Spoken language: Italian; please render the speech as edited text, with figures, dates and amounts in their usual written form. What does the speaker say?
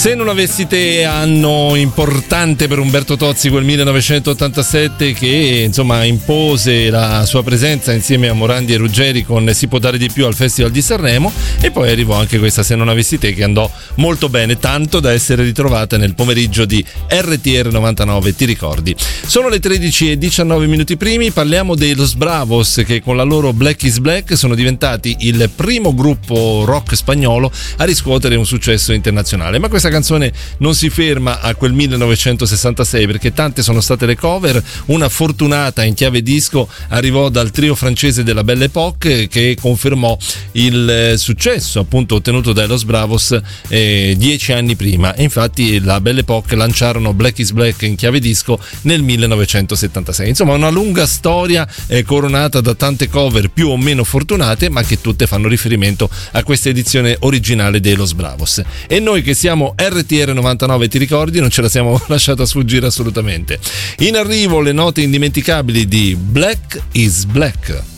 Se non avessi te, anno importante per Umberto Tozzi, quel 1987 che insomma impose la sua presenza insieme a Morandi e Ruggeri con Si può dare di più al Festival di Sanremo, e poi arrivò anche questa Se non avessi te, che andò molto bene, tanto da essere ritrovata nel pomeriggio di RTR 99, ti ricordi? Sono le 13:19 primi, parliamo dei Los Bravos, che con la loro Black is Black sono diventati il primo gruppo rock spagnolo a riscuotere un successo internazionale. Ma questa canzone non si ferma a quel 1966, perché tante sono state le cover. Una fortunata in chiave disco arrivò dal trio francese della Belle Époque, che confermò il successo appunto ottenuto dai Los Bravos 10 anni prima, e infatti la Belle Époque lanciarono Black is Black in chiave disco nel 1976. Insomma, una lunga storia coronata da tante cover più o meno fortunate, ma che tutte fanno riferimento a questa edizione originale dei Los Bravos. E noi che siamo RTR 99, ti ricordi, non ce la siamo lasciata sfuggire assolutamente. In arrivo le note indimenticabili di Black is Black.